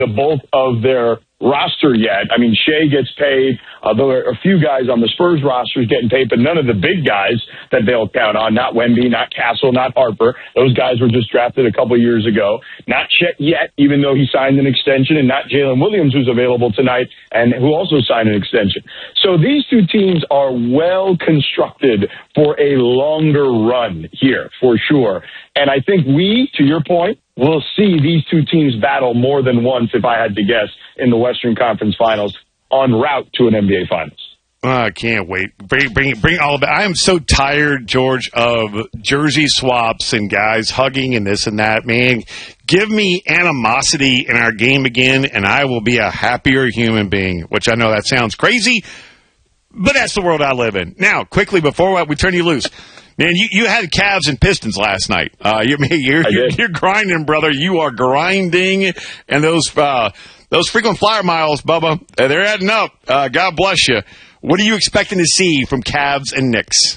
the bulk of their roster yet. I mean, Shea gets paid. There are a few guys on the Spurs roster getting paid, but none of the big guys that they'll count on. Not Wemby, not Castle, not Harper. Those guys were just drafted a couple years ago. Not Chet yet, even though he signed an extension, and not Jalen Williams, who's available tonight and who also signed an extension. So these two teams are well constructed for a longer run here, for sure. And I think to your point, we'll see these two teams battle more than once, if I had to guess, in the Western Conference Finals en route to an NBA Finals. I can't wait. Bring all of it. I am so tired, George, of jersey swaps and guys hugging and this and that. Man, give me animosity in our game again, and I will be a happier human being, which I know that sounds crazy, but that's the world I live in. Now, quickly, before we turn you loose, man, you had Cavs and Pistons last night. You're grinding, brother. You are grinding, and those frequent flyer miles, Bubba, they're adding up. God bless you. What are you expecting to see from Cavs and Knicks?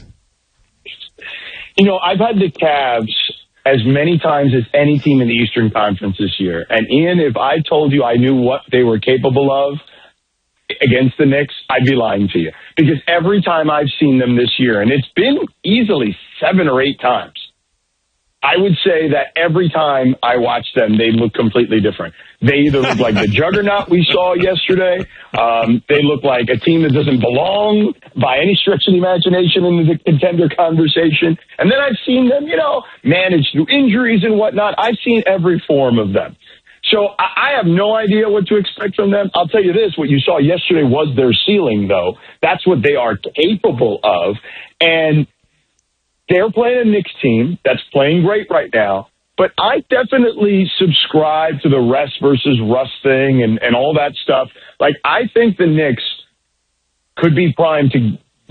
You know, I've had the Cavs as many times as any team in the Eastern Conference this year. And, Ian, if I told you I knew what they were capable of against the Knicks, I'd be lying to you. Because every time I've seen them this year, and it's been easily 7 or 8 times, I would say that every time I watch them, they look completely different. They either look like the juggernaut we saw yesterday. They look like a team that doesn't belong by any stretch of the imagination in the contender conversation. And then I've seen them, manage through injuries and whatnot. I've seen every form of them. So I have no idea what to expect from them. I'll tell you this, what you saw yesterday was their ceiling, though. That's what they are capable of. And they're playing a Knicks team that's playing great right now. But I definitely subscribe to the rest versus rust thing and all that stuff. Like, I think the Knicks could be primed to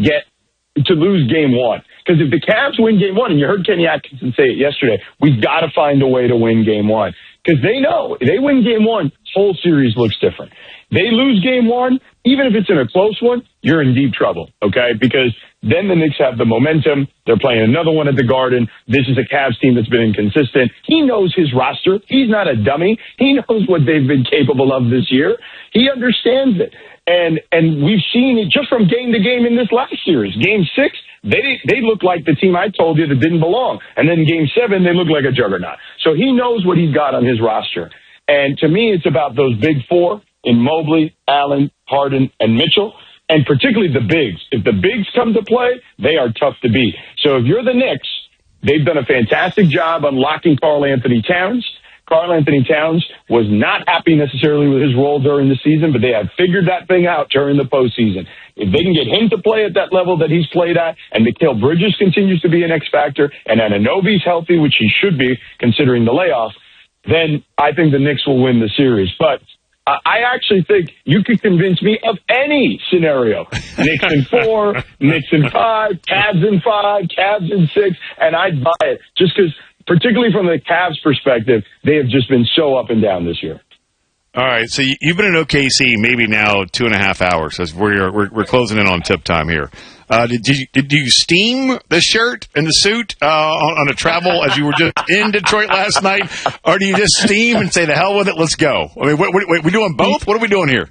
lose game 1. Because if the Cavs win game 1, and you heard Kenny Atkinson say it yesterday, we've got to find a way to win game 1. Because they know, if they win game 1, whole series looks different. They lose game 1, even if it's in a close one, you're in deep trouble, okay? Because then the Knicks have the momentum. They're playing another one at the Garden. This is a Cavs team that's been inconsistent. He knows his roster. He's not a dummy. He knows what they've been capable of this year. He understands it. And we've seen it just from game to game in this last series. Game 6, they look like the team I told you that didn't belong. And then game 7, they look like a juggernaut. So he knows what he's got on his roster. And to me, it's about those big 4 in Mobley, Allen, Harden, and Mitchell. And particularly the bigs. If the bigs come to play, they are tough to beat. So if you're the Knicks, they've done a fantastic job unlocking Karl Anthony Towns. Karl Anthony Towns was not happy necessarily with his role during the season, but they have figured that thing out during the postseason. If they can get him to play at that level that he's played at, and Mikal Bridges continues to be an X factor, and Anunoby's healthy, which he should be considering the layoff, then I think the Knicks will win the series. But I actually think you could convince me of any scenario. Knicks in 4, Knicks in 5, Cavs in 5, Cavs in 6, and I'd buy it. Just because, particularly from the Cavs perspective, they have just been so up and down this year. All right, so you've been in OKC maybe now 2.5 hours as we're closing in on tip time here. Did you steam the shirt and the suit on a travel as you were just in Detroit last night, or do you just steam and say the hell with it, let's go? I mean, we doing both? What are we doing here?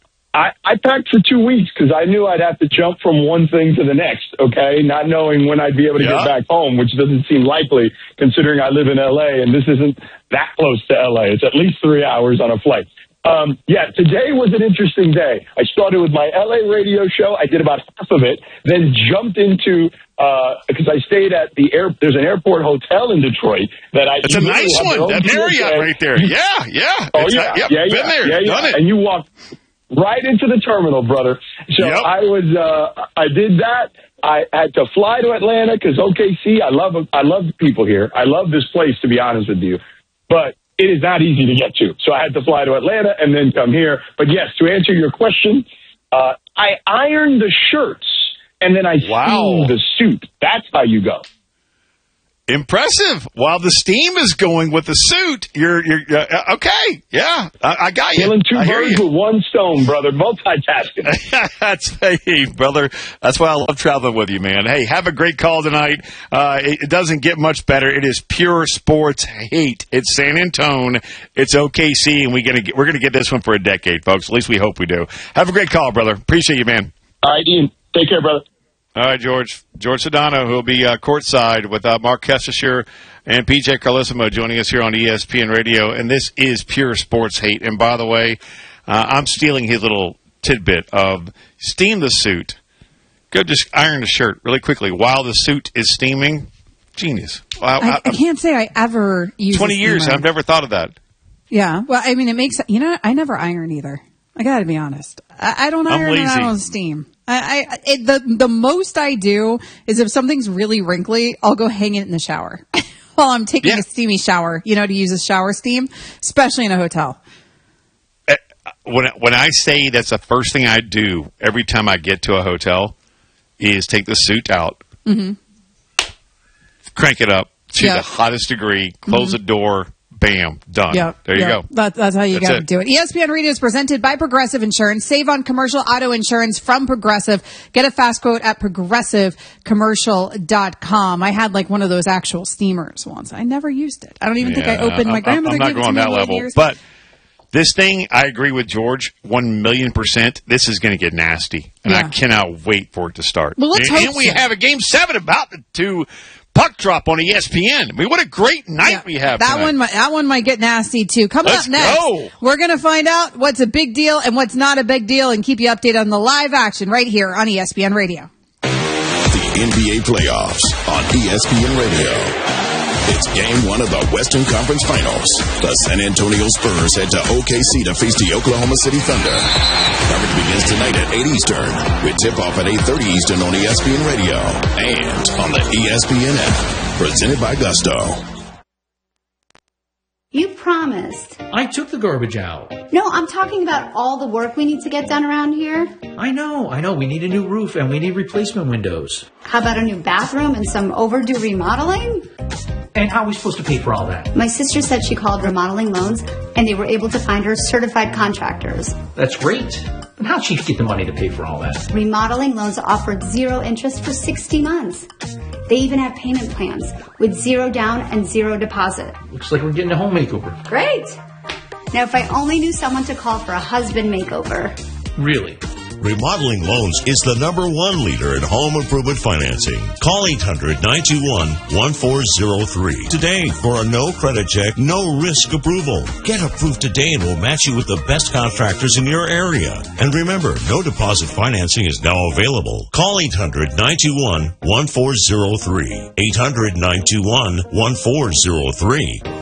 I packed for 2 weeks because I knew I'd have to jump from one thing to the next, okay, not knowing when I'd be able to get back home, which doesn't seem likely considering I live in L.A., and this isn't that close to L.A. It's at least 3 hours on a flight. Today was an interesting day. I started with my LA radio show. I did about half of it, then jumped into, because I stayed at there's an airport hotel in Detroit that It's a nice one. That Marriott right there. Yeah. Oh, yeah. Been there. Done it. And you walk right into the terminal, brother. So I did that. I had to fly to Atlanta because OKC, I love the people here. I love this place, to be honest with you. But it is not easy to get to. So I had to fly to Atlanta and then come here. But yes, to answer your question, I ironed the shirts and then I steamed the suit. That's how you go. Impressive. While the steam is going with the suit, you're okay. Yeah, I got you. Killing two birds with one stone, brother. Multitasking. Hey, brother. That's why I love traveling with you, man. Hey, have a great call tonight. It doesn't get much better. It is pure sports hate. It's San Antonio. It's OKC, and we're gonna get this one for a decade, folks. At least we hope we do. Have a great call, brother. Appreciate you, man. All right, Ian. Take care, brother. All right, George Sedano, who will be courtside with Mark Kestisher and PJ Carlesimo joining us here on ESPN Radio. And this is pure sports hate. And by the way, I'm stealing his little tidbit of steam the suit. Go just iron the shirt really quickly while the suit is steaming. Genius. I can't say I ever use 20 years, I've never thought of that. Yeah. Well, I mean, it makes, I never iron either. I got to be honest. I don't iron and I don't steam. The most I do is if something's really wrinkly, I'll go hang it in the shower while I'm taking a steamy shower, to use a shower steam, especially in a hotel. When I say that's the first thing I do every time I get to a hotel is take the suit out, crank it up to the hottest degree, close the door, bam, done. There you go. That's how you got to do it. ESPN Radio is presented by Progressive Insurance. Save on commercial auto insurance from Progressive. Get a fast quote at progressivecommercial.com. I had one of those actual steamers once. I never used it. I don't even think I opened my grandmother. I'm not going that level. But this thing, I agree with George 1,000,000%. This is going to get nasty. And I cannot wait for it to start. Well, let's hope we have a Game 7 about to puck drop on ESPN. I mean, what a great night we have tonight. That one might get nasty, too. Coming up next, we're going to find out what's a big deal and what's not a big deal and keep you updated on the live action right here on ESPN Radio. The NBA playoffs on ESPN Radio. It's game 1 of the Western Conference Finals. The San Antonio Spurs head to OKC to face the Oklahoma City Thunder. Coverage begins tonight at 8 Eastern, with tip-off at 8:30 Eastern on ESPN Radio and on the ESPN app. Presented by Gusto. You promised. I took the garbage out. No, I'm talking about all the work we need to get done around here. I know. We need a new roof and we need replacement windows. How about a new bathroom and some overdue remodeling? And how are we supposed to pay for all that? My sister said she called Remodeling Loans and they were able to find her certified contractors. That's great. But how'd she get the money to pay for all that? Remodeling Loans offered 0 interest for 60 months. They even have payment plans with 0 down and 0 deposit. Looks like we're getting a home makeover. Great. Now, if I only knew someone to call for a husband makeover. Really? Remodeling Loans is the #1 leader in home improvement financing. Call 800-921-1403 today for a no credit check, no risk approval. Get approved today and we'll match you with the best contractors in your area. And remember, no deposit financing is now available. Call 800-921-1403. 800-921-1403.